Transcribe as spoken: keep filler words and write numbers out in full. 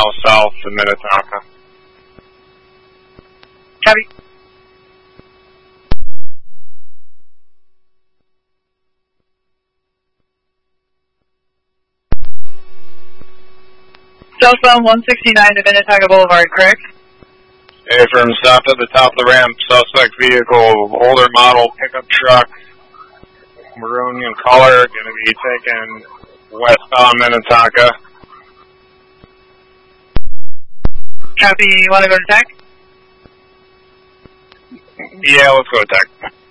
miles south of Minnetonka. Copy. Southbound one sixty-nine to Minnetonka Boulevard, correct? Hey, from stopped at the top of the ramp, suspect vehicle, older model pickup truck, maroon in color, going to be taken westbound Minnetonka. Copy, you want to go to tech? Yeah, let's go to tech.